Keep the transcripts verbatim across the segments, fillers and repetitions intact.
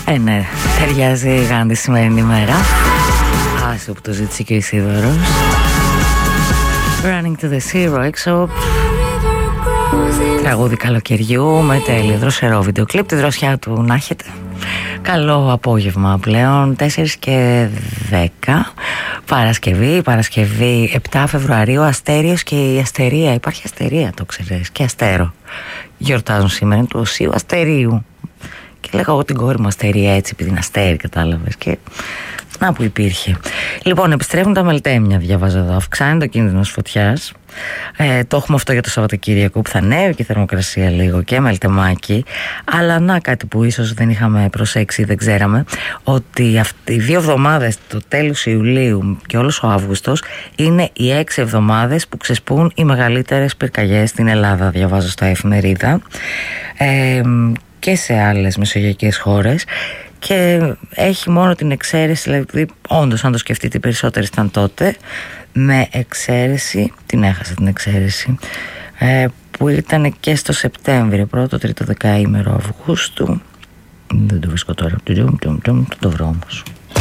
Ε, ναι, ταιριάζει γάντι σημερινή μέρα. Άσε που το ζήτησε και ο Ισίδωρος. Running to the Sea, έξω. Τραγούδι καλοκαιριού με τέλειο δροσερό βίντεο κλιπ. Τη δροσιά του να έχετε. Καλό απόγευμα πλέον, τέσσερα και δέκα. Παρασκευή, Παρασκευή επτά Φεβρουαρίου, Αστέριος και η Αστερία. Υπάρχει Αστερία, το ξέρεις, και Αστέρο. Γιορτάζουν σήμερα του Οσίου Αστερίου. Και λέγα εγώ την κόρη μου Αστερία έτσι, επειδή είναι αστέρι, κατάλαβες. Και να που υπήρχε. Λοιπόν, επιστρέφουν τα μελτέμια, διαβάζω εδώ. Αυξάνει το κίνδυνος φωτιάς. Ε, το έχουμε αυτό για το Σαββατοκύριακο που θα ανέβει και η θερμοκρασία λίγο και μελτεμάκι. Αλλά να κάτι που ίσως δεν είχαμε προσέξει, δεν ξέραμε, ότι αυτοί οι δύο εβδομάδες, το τέλος Ιουλίου και όλος ο Αύγουστος, είναι οι έξι εβδομάδες που ξεσπούν οι μεγαλύτερες πυρκαγιές στην Ελλάδα. Διαβάζω στα εφημερίδα ε, και σε άλλες μεσογειακές χώρες. Και έχει μόνο την εξαίρεση, δηλαδή όντως αν το σκεφτείτε οι περισσότεροι ήταν τότε, με εξαίρεση, την έχασα την εξαίρεση, ε, που ήταν και στο Σεπτέμβριο, πρώτο, τρίτο δεκαήμερο Αυγούστου. Δεν το βρίσκω τώρα, θα το βρω όμως.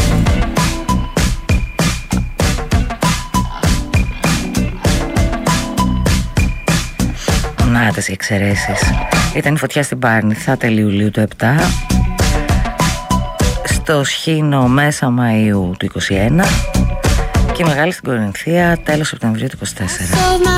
Να τις εξαιρέσεις. Ήταν η φωτιά στην Πάρνηθα τέλη Ιουλίου του επτά, στο Σχήνο μέσα Μαΐου του είκοσι ένα και η μεγάλη στην Κορινθία τέλος Σεπτεμβρίου του είκοσι τέσσερα.